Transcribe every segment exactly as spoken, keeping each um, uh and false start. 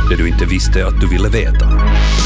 Det du inte visste att du ville veta.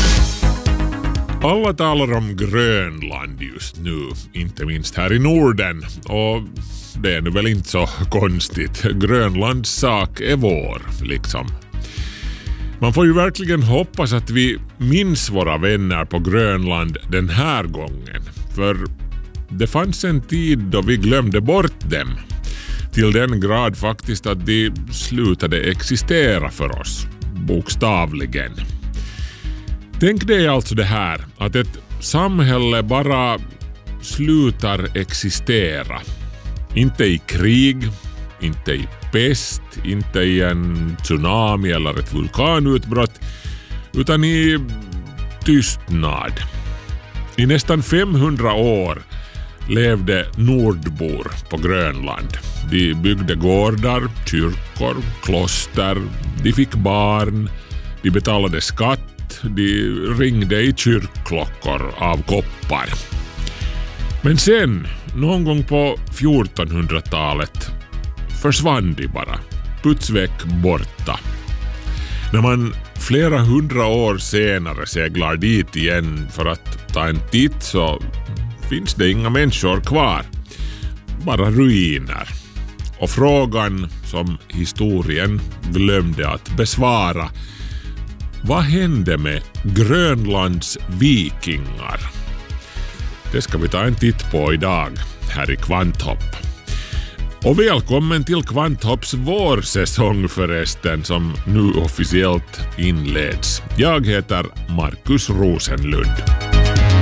Alla talar om Grönland just nu, inte minst här i Norden. Och det är nu väl inte så konstigt. Grönlands sak är vår, liksom. Man får ju verkligen hoppas att vi minns våra vänner på Grönland den här gången. För det fanns en tid då vi glömde bort dem. Till den grad faktiskt att de slutade existera för oss. Bokstavligen. Tänk dig alltså det här, att ett samhälle bara slutar existera. Inte i krig, inte i pest, inte i en tsunami eller ett vulkanutbrott, utan i tystnad. I nästan femhundra år levde nordbor på Grönland. De byggde gårdar, kyrkor, kloster, de fick barn, de betalade skatt, de ringde i kyrkklockor av koppar. Men sen, någon gång på fjortonhundratalet, försvann de bara, putsväck borta. När man flera hundra år senare seglar dit igen för att ta en titt så finns det inga människor kvar. Bara ruiner. Och frågan som historien glömde att besvara: vad hände med Grönlands vikingar? Det ska vi ta en titt på idag här i Kvanthopp. Och välkommen till Kvanthopps vårsäsong förresten, som nu officiellt inleds. Jag heter Markus Rosenlund.